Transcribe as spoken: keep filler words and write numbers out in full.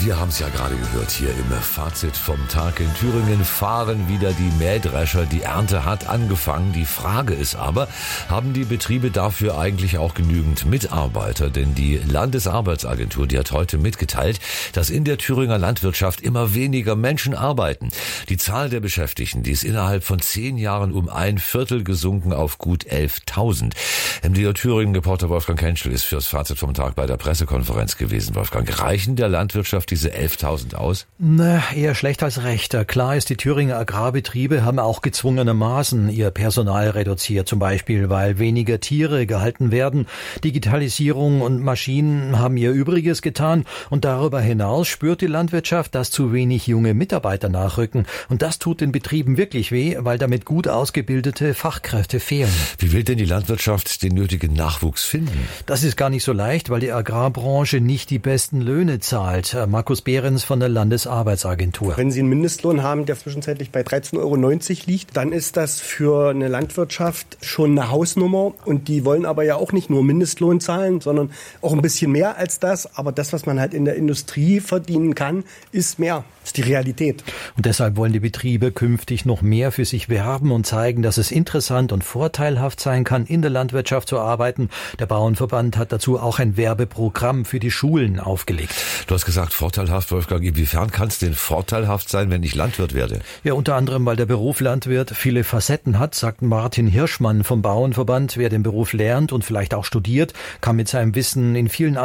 Wir haben es ja gerade gehört hier im Fazit vom Tag. In Thüringen fahren wieder die Mähdrescher. Die Ernte hat angefangen. Die Frage ist aber, haben die Betriebe dafür eigentlich auch genügend Mitarbeiter? Denn die Landesarbeitsagentur, die hat heute mitgeteilt, dass in der Thüringer Landwirtschaft immer weniger Menschen arbeiten. Die Zahl der Beschäftigten, die ist innerhalb von zehn Jahren um ein Viertel gesunken auf gut elftausend. M D R Thüringen-Reporter Wolfgang Kentschel ist fürs Fazit vom Tag bei der Pressekonferenz gewesen. Wolfgang, reichen der Landwirtschaft diese elftausend aus? Na, eher schlecht als recht. Klar ist, die Thüringer Agrarbetriebe haben auch gezwungenermaßen ihr Personal reduziert, zum Beispiel, weil weniger Tiere gehalten werden. Digitalisierung und Maschinen haben ihr Übriges getan und darüber hinaus spürt die Landwirtschaft, dass zu wenig junge Mitarbeiter nachrücken. Und das tut den Betrieben wirklich weh, weil damit gut ausgebildete Fachkräfte fehlen. Wie will denn die Landwirtschaft den nötigen Nachwuchs finden? Das ist gar nicht so leicht, weil die Agrarbranche nicht die besten Löhne zahlt. Markus Behrens von der Landesarbeitsagentur. Wenn Sie einen Mindestlohn haben, der zwischenzeitlich bei dreizehn Euro neunzig liegt, dann ist das für eine Landwirtschaft schon eine Hausnummer. Und die wollen aber ja auch nicht nur Mindestlohn zahlen, sondern auch ein bisschen mehr als das. Aber das, was man halt in der Industrie verdienen kann, ist mehr. Das ist die Realität. Und deshalb wollen die Betriebe künftig noch mehr für sich werben und zeigen, dass es interessant und vorteilhaft sein kann, in der Landwirtschaft zu arbeiten. Der Bauernverband hat dazu auch ein Werbeprogramm für die Schulen aufgelegt. Du hast gesagt, vorteilhaft, Wolfgang. Inwiefern kann es denn vorteilhaft sein, wenn ich Landwirt werde? Ja, unter anderem, weil der Beruf Landwirt viele Facetten hat, sagt Martin Hirschmann vom Bauernverband. Wer den Beruf lernt und vielleicht auch studiert, kann mit seinem Wissen in vielen